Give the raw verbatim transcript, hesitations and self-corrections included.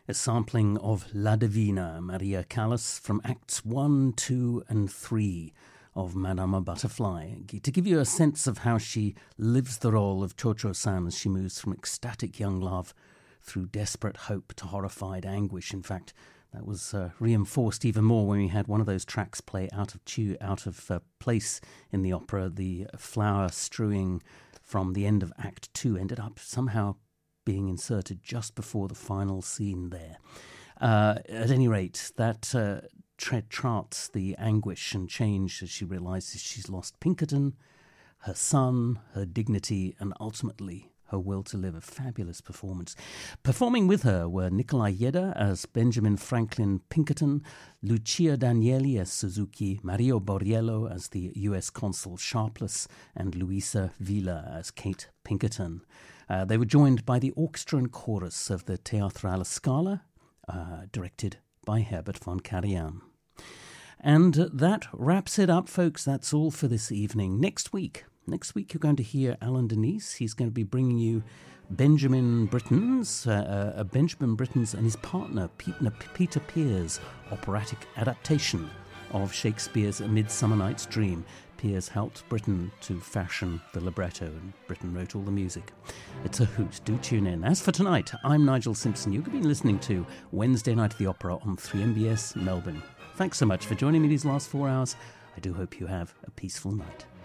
A sampling of La Divina, Maria Callas, from Acts one, two and three of Madama Butterfly, to give you a sense of how she lives the role of Cho-Cho-san as she moves from ecstatic young love through desperate hope to horrified anguish. In fact, that was uh, reinforced even more when we had one of those tracks play out of tu- out of uh, place in the opera. The flower strewing from the end of Act two ended up somehow being inserted just before the final scene there. Uh, at any rate, that uh, tra- charts the anguish and change as she realizes she's lost Pinkerton, her son, her dignity, and ultimately her will to live. A fabulous performance. Performing with her were Nikolai Yeda as Benjamin Franklin Pinkerton, Lucia Danieli as Suzuki, Mario Borriello as the U S Consul Sharpless, and Luisa Villa as Kate Pinkerton. Uh, they were joined by the orchestra and chorus of the Teatro alla Scala, uh, directed by Herbert von Karajan. And that wraps it up, folks. That's all for this evening. Next week, next week you're going to hear Alan Denise. He's going to be bringing you Benjamin Britten's, uh, uh, Benjamin Britten's and his partner, Peter, Peter Pears' operatic adaptation of Shakespeare's A Midsummer Night's Dream. Pears helped Britten to fashion the libretto, and Britten wrote all the music. It's a hoot. Do tune in. As for tonight, I'm Nigel Simpson. You've been listening to Wednesday Night at the Opera on three M B S Melbourne. Thanks so much for joining me these last four hours. I do hope you have a peaceful night.